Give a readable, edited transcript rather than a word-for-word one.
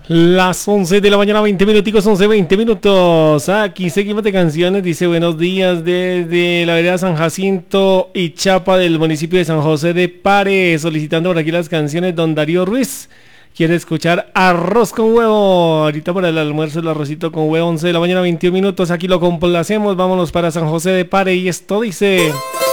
Las 11 de la mañana, 20 minuticos, 11:20 minutos. Aquí seguimos de canciones. Dice buenos días desde la vereda San Jacinto y Chapa del municipio de San José de Pare. Solicitando por aquí las canciones. Don Darío Ruiz quiere escuchar arroz con huevo. Ahorita para el almuerzo el arrocito con huevo. 11 de la mañana, 21 minutos. Aquí lo complacemos. Vámonos para San José de Pare y esto dice...